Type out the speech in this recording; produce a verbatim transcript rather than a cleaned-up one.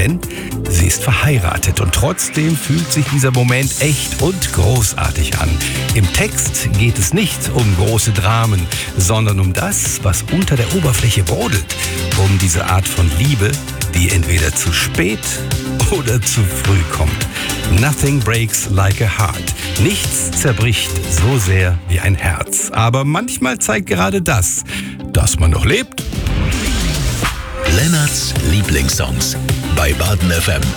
denn sie ist verheiratet und trotzdem fühlt sich dieser Moment echt und großartig an. Im Text geht es nicht um große Dramen, sondern um das, was unter der Oberfläche brodelt, um diese Art von Liebe, die entweder zu spät oder zu früh kommt. Nothing breaks like a heart. Nichts zerbricht so sehr wie ein Herz. Aber manchmal zeigt gerade das, dass man noch lebt. Lennarts Lieblingssongs bei Baden F M.